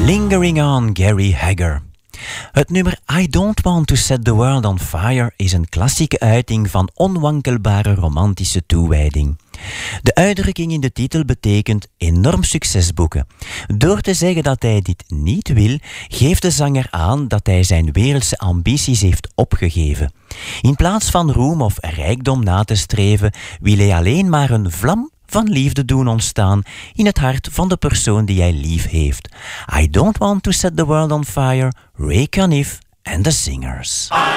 Lingering on, Gary Hagger. Het nummer I Don't Want to Set the World on Fire is een klassieke uiting van onwankelbare romantische toewijding. De uitdrukking in de titel betekent enorm succes boeken. Door te zeggen dat hij dit niet wil, geeft de zanger aan dat hij zijn wereldse ambities heeft opgegeven. In plaats van roem of rijkdom na te streven, wil hij alleen maar een vlam van liefde doen ontstaan in het hart van de persoon die hij lief heeft. I Don't Want to Set the World on Fire, Ray Conniff and the Singers.